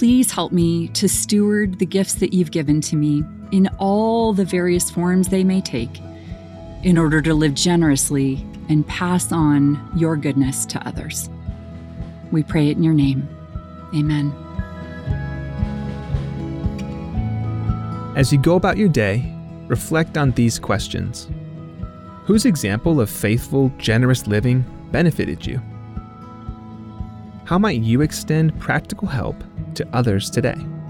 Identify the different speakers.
Speaker 1: please help me to steward the gifts that you've given to me in all the various forms they may take, in order to live generously and pass on your goodness to others. We pray it in your name. Amen.
Speaker 2: As you go about your day, reflect on these questions. Whose example of faithful, generous living benefited you? How might you extend practical help to others today?